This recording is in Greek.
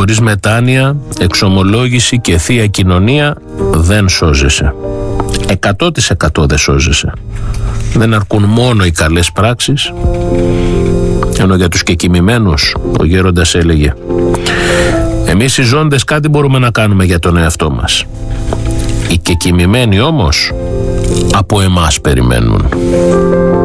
Χωρίς μετάνοια, εξομολόγηση και θεία κοινωνία δεν σώζεσαι. 100% δεν σώζεσαι. Δεν αρκούν μόνο οι καλές πράξεις, ενώ για τους κεκοιμημένους ο γέροντας έλεγε: εμείς οι ζώντες κάτι μπορούμε να κάνουμε για τον εαυτό μας. Οι κεκοιμημένοι όμως από εμάς περιμένουν.